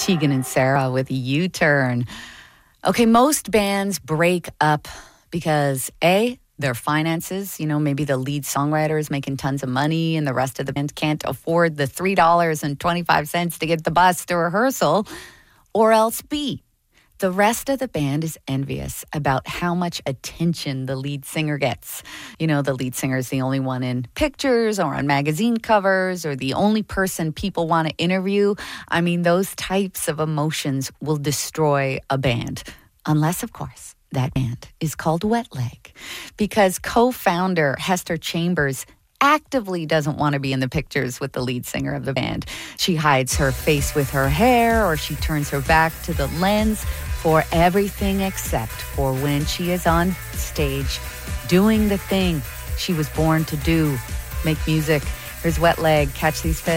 Tegan and Sarah with U-Turn. Okay, most bands break up because A, their finances, maybe the lead songwriter is making tons of money and the rest of the band can't afford the $3.25 to get the bus to rehearsal. Or else B, the rest of the band is envious about how much attention the lead singer gets. The lead singer is the only one in pictures or on magazine covers or the only person people want to interview. I mean, those types of emotions will destroy a band. Unless, of course, that band is called Wet Leg. Because co-founder Hester Chambers actively doesn't want to be in the pictures with the lead singer of the band. She hides her face with her hair or she turns her back to the lens for everything except for when she is on stage doing the thing she was born to do, make music. Here's Wet Leg. Catch these fits.